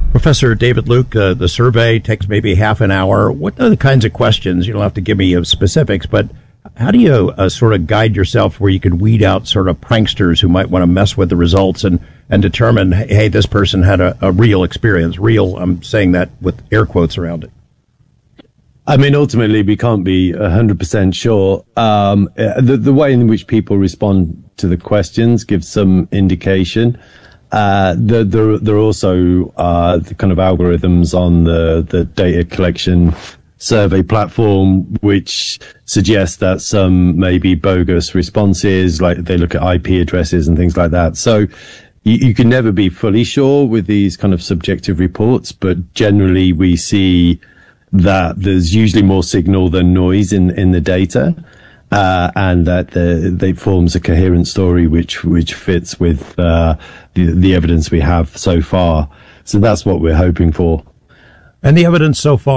Professor David Luke, the survey takes maybe half an hour. What are the kinds of questions? You don't have to give me specifics, but how do you sort of guide yourself where you can weed out sort of pranksters who might want to mess with the results and determine, hey, this person had a real experience? Real, I'm saying that with air quotes around it. I mean, ultimately, we can't be 100% sure. The way in which people respond to the questions gives some indication. There are also the kind of algorithms on the data collection survey platform, which suggests that some may be bogus responses, like they look at IP addresses and things like that. So you can never be fully sure with these kind of subjective reports, but generally we see that there's usually more signal than noise in the data. And that they forms a coherent story which fits with the evidence we have so far. So that's what we're hoping for. And the evidence so far.